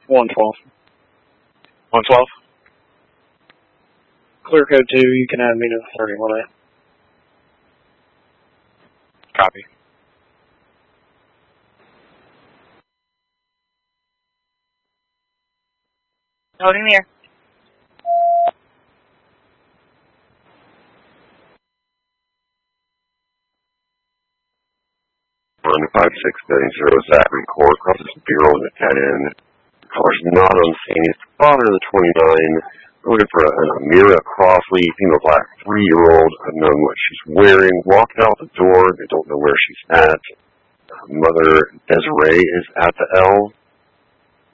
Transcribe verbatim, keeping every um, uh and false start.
one twelve. one twelve? Clear code two, you can add me to the thirty-one A. Copy. Loading the air. one five six nine zero Zachary Court, crosses Bureau in the dead end. Caller's not on scene. He's the father of the twenty-nine. Looking for a, an Amira Crossley, female black, three-year-old, unknown what she's wearing. Walked out the door. They don't know where she's at. Mother Desiree is at the L.